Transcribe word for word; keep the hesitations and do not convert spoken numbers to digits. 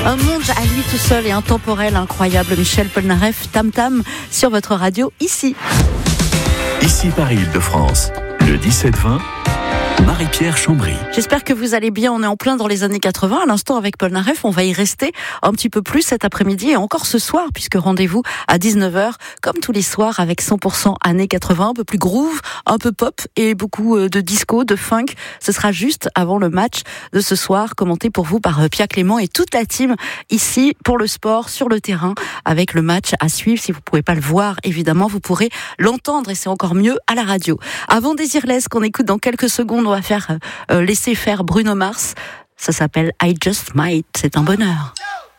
Un monde à lui tout seul et intemporel, incroyable. Michel Polnareff, Tam Tam, sur votre radio, ici. Ici Paris-Île-de-France, le dix-sept vingt, Marie-Pierre Chambry. J'espère que vous allez bien. On est en plein dans les années quatre-vingts. À l'instant, avec Polnareff, on va y rester un petit peu plus cet après-midi et encore ce soir, puisque rendez-vous à dix-neuf heures, comme tous les soirs, avec cent pour cent années quatre-vingts, un peu plus groove, un peu pop et beaucoup de disco, de funk. Ce sera juste avant le match de ce soir, commenté pour vous par Pia Clément et toute la team ici pour le sport, sur le terrain, avec le match à suivre. Si vous pouvez pas le voir, évidemment, vous pourrez l'entendre et c'est encore mieux à la radio. Avant Désirless, qu'on écoute dans quelques secondes, on va faire euh, laisser faire Bruno Mars. Ça s'appelle I Just Might. C'est un bonheur.